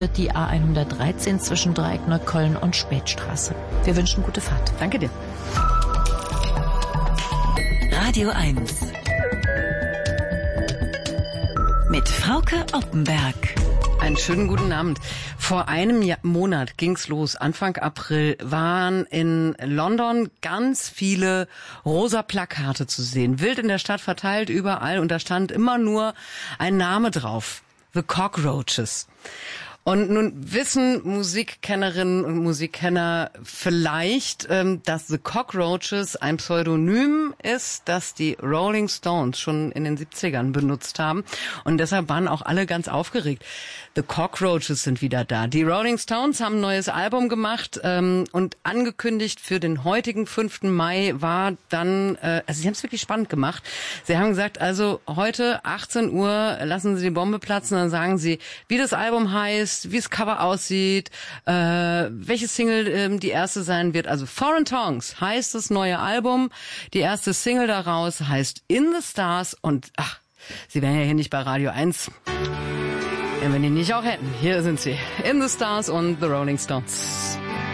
Die A113 zwischen Dreieck-Neukölln und Spätstraße. Wir wünschen gute Fahrt. Danke dir. Radio 1 mit Frauke Oppenberg. Einen schönen guten Abend. Vor einem Monat ging's los. Anfang April waren in London ganz viele rosa Plakate zu sehen. Wild in der Stadt verteilt überall und da stand immer nur ein Name drauf. The Cockroaches. Und nun wissen Musikkennerinnen und Musikkenner vielleicht, dass The Cockroaches ein Pseudonym ist, das die Rolling Stones schon in den 70ern benutzt haben. Und deshalb waren auch alle ganz aufgeregt. The Cockroaches sind wieder da. Die Rolling Stones haben ein neues Album gemacht und angekündigt für den heutigen 5. Mai war dann, also sie haben es wirklich spannend gemacht. Sie haben gesagt, also heute 18 Uhr lassen Sie die Bombe platzen, dann sagen Sie, wie das Album heißt, wie das Cover aussieht, welche Single die erste sein wird. Also Foreign Tongues heißt das neue Album. Die erste Single daraus heißt In the Stars. Und Sie wären ja hier nicht bei Radio 1, wenn die nicht auch hätten. Hier sind sie, In the Stars und The Rolling Stones.